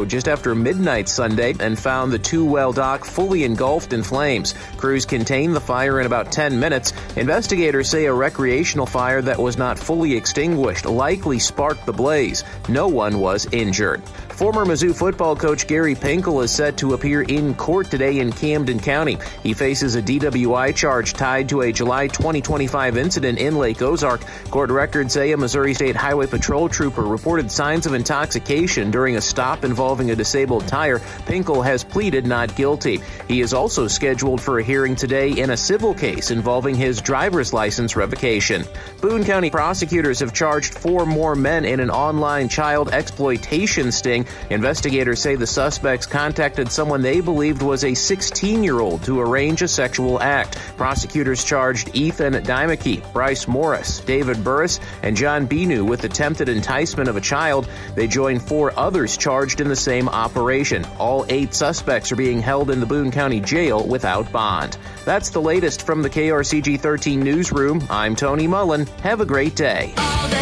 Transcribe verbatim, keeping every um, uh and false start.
just after midnight Sunday and found the two-well dock fully engulfed in flames. Crews contained the fire in about ten minutes. Investigators say a recreational fire that was not fully extinguished likely sparked the blaze. No one was injured. Former Mizzou football coach Gary Pinkel is set to appear in court today in Camden County. He faces a D W I charge tied to a July twenty twenty-five incident in Lake Ozark. Court records say a Missouri State Highway Patrol trooper reported signs of intoxication during a stop involving a disabled tire. Pinkel has pleaded not guilty. He is also scheduled for a hearing today in a civil case involving his driver's license revocation. Boone County prosecutors have charged four more men in an online child exploitation sting. Investigators say the suspects contacted someone they believed was a sixteen-year-old to arrange a sexual act. Prosecutors charged Ethan Dymeke, Bryce Morris, David Burris, and John Binu with attempted enticement of a child. They joined four others charged in the same operation. All eight suspects are being held in the Boone County Jail without bond. That's the latest from the K R C G thirteen newsroom. I'm Tony Mullen. Have a great day.